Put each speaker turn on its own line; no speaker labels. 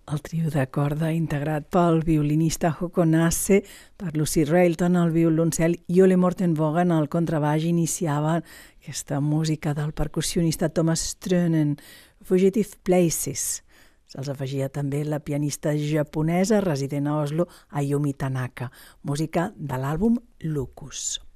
El trio de corda integrat pel violinista Håkon Nasse, per Lucy Railton al violoncel i Ole Morten Vågen al contrabaix iniciava aquesta música del percussionista Thomas Strønen, Fugitive Places. Se'ls afegia també la pianista japonesa resident a Oslo, Ayumi Tanaka, música de l'àlbum Lucus.